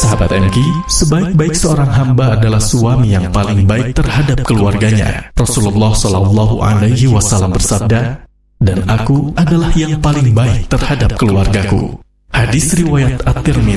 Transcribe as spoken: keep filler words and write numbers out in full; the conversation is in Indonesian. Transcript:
Sahabat M Q, sebaik-baik seorang hamba adalah suami yang paling baik terhadap keluarganya. Rasulullah Shallallahu Alaihi Wasallam bersabda, dan aku adalah yang paling baik terhadap keluargaku. Hadis riwayat At-Tirmidzi.